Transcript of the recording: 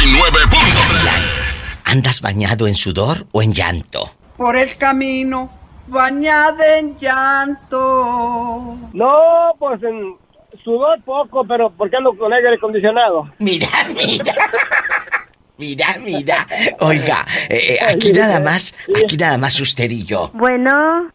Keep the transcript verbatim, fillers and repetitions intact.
y nueve punto tres. ¿Andas bañado en sudor o en llanto? Por el camino, bañada en llanto. No, pues en sudor poco, pero porque ando con aire acondicionado. Mira, mira. Mira, mira. Oiga, eh, aquí nada más, aquí nada más usted y yo. Bueno.